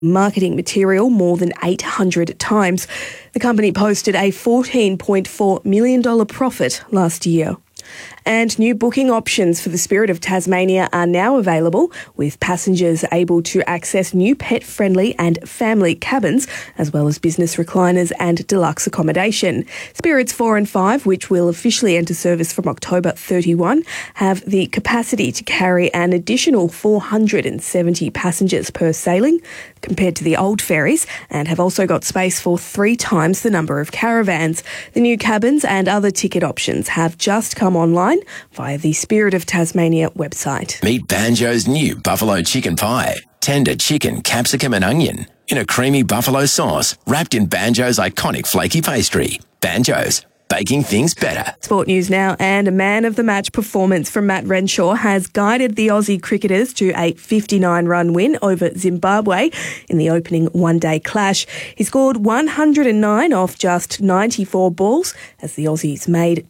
marketing material more than 800 times. The company posted a $14.4 million profit last year. And new booking options for the Spirit of Tasmania are now available, with passengers able to access new pet-friendly and family cabins, as well as business recliners and deluxe accommodation. Spirits 4 and 5, which will officially enter service from October 31, have the capacity to carry an additional 470 passengers per sailing, compared to the old ferries, and have also got space for 3 times the number of caravans. The new cabins and other ticket options have just come online via the Spirit of Tasmania website. Meet Banjo's new buffalo chicken pie. Tender chicken, capsicum and onion in a creamy buffalo sauce wrapped in Banjo's iconic flaky pastry. Banjo's, baking things better. Sport news now, and a man of the match performance from Matt Renshaw has guided the Aussie cricketers to a 59-run win over Zimbabwe in the opening one-day clash. He scored 109 off just 94 balls as the Aussies made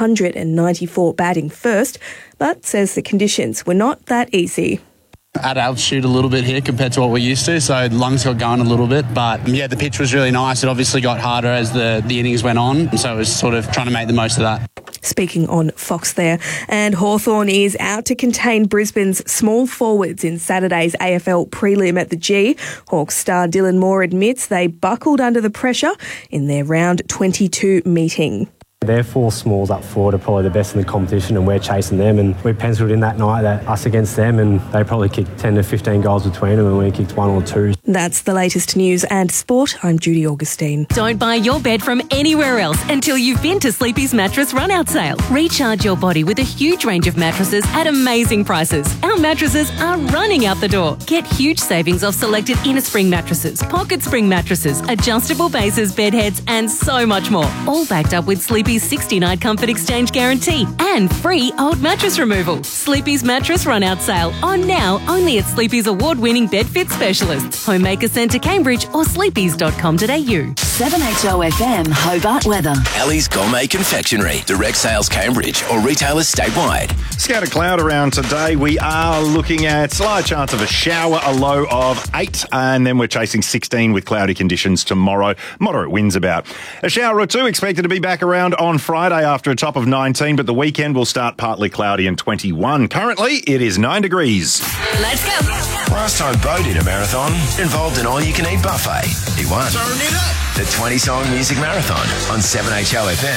294 batting first, but says the conditions were not that easy. At altitude a little bit here compared to what we're used to, so lungs got going a little bit. But yeah, the pitch was really nice. It obviously got harder as the innings went on, so it was sort of trying to make the most of that. Speaking on Fox there. And Hawthorn is out to contain Brisbane's small forwards in Saturday's AFL prelim at the G. Hawks star Dylan Moore admits they buckled under the pressure in their round 22 meeting. Their 4 smalls up forward are probably the best in the competition, and we're chasing them, and we penciled in that night that us against them, and they probably kicked 10 to 15 goals between them and we kicked 1 or 2. That's the latest news and sport. I'm Judy Augustine. Don't buy your bed from anywhere else until you've been to Sleepy's Mattress Run-Out Sale. Recharge your body with a huge range of mattresses at amazing prices. Our mattresses are running out the door. Get huge savings off selected inner spring mattresses, pocket spring mattresses, adjustable bases, bed heads and so much more. All backed up with Sleepy's 60-night comfort exchange guarantee and free old mattress removal. Sleepy's Mattress Run-Out Sale on now only at Sleepy's award-winning bed fit specialists, Homemaker Centre Cambridge or sleepys.com.au. 7HO FM Hobart weather. Ellie's Gourmet Confectionery. Direct sales Cambridge or retailers statewide. Scattered cloud around today. We are looking at a large chance of a shower, a low of 8, and then we're chasing 16 with cloudy conditions tomorrow. Moderate winds about. A shower or 2 expected to be back around on Friday after a top of 19, but the weekend will start partly cloudy and 21. Currently, it is 9 degrees. Let's go. Last time Bo did a marathon involved an all-you-can-eat buffet. He won. Turn it up. The 20-song music marathon on 7HO FM.